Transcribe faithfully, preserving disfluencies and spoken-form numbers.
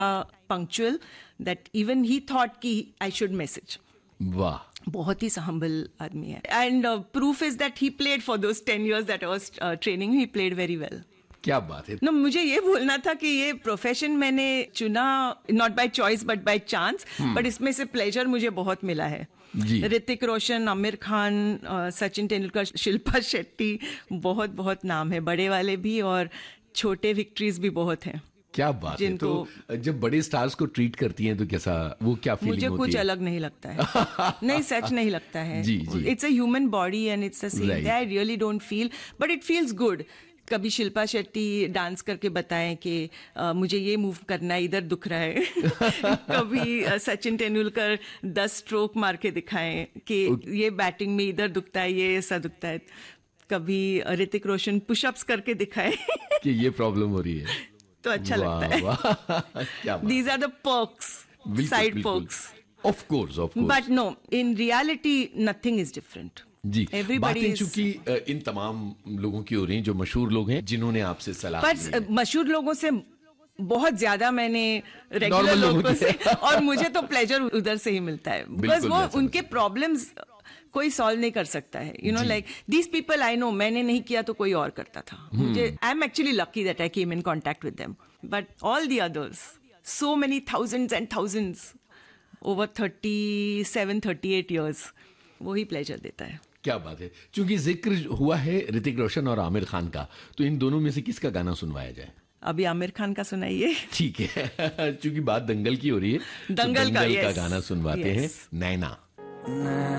Punctual that even he thought कि I should message. वाह, बहुत ही हम्बल आदमी है. And proof is that he played for those ten years that I was training, he played very well. क्या बात है. No, मुझे ये बोलना था कि ये प्रोफेशन मैंने चुना not by choice but by chance, but इसमें से प्लेजर मुझे बहुत मिला है. ऋतिक रोशन, आमिर खान, सचिन तेंदुलकर, शिल्पा शेट्टी, बहुत बहुत नाम है, बड़े वाले भी और छोटे विक्ट्रीज भी बहुत हैं. क्या बात है. तो जब बड़े स्टार्स को ट्रीट करती हैं तो कैसा, वो क्या फीलिंग मुझे होती है? कुछ अलग नहीं लगता है. नहीं, सच नहीं लगता है. जी जी. It's a human body and it's a same. I really don't feel, but it feels good. कभी शिल्पा शेट्टी डांस करके बताएं कि आ, मुझे ये मूव करना है, इधर दुख रहा है. कभी आ, सचिन तेंदुलकर दस स्ट्रोक मार के दिखाएं कि ये बैटिंग में इधर दुखता है, ये ऐसा दुखता है. कभी ऋतिक रोशन पुशअप्स करके दिखाएं कि ये प्रॉब्लम हो रही है, तो अच्छा लगता है. These are the perks, side perks. Of course, of course. But no, in reality nothing is different. जी. बातें चूंकि इन तमाम लोगों की हो रही हैं जो मशहूर लोग हैं जिन्होंने आपसे सलाह दी है. पर मशहूर लोगों से बहुत ज्यादा मैंने रेगुलर लोगों से, और मुझे तो प्लेजर उधर से ही मिलता है, बिकॉज वो उनके प्रॉब्लम्स कोई सॉल्व नहीं कर सकता है. You know, like these people I know, मैंने नहीं किया तो कोई और करता था. मुझे, I am actually lucky that I came in contact with them, but all the others, so many thousands and thousands over thirty seven thirty eight years, वही प्लेजर देता है. क्या बात है. चूंकि जिक्र हुआ है ऋतिक रोशन और आमिर खान का, तो इन दोनों में से किसका गाना सुनवाया जाए? अभी आमिर खान का सुनाइए. ठीक है. चूंकि बात दंगल की हो रही है, दंगल, तो का, दंगल का yes, गाना सुनवाते yes. हैं, नैना.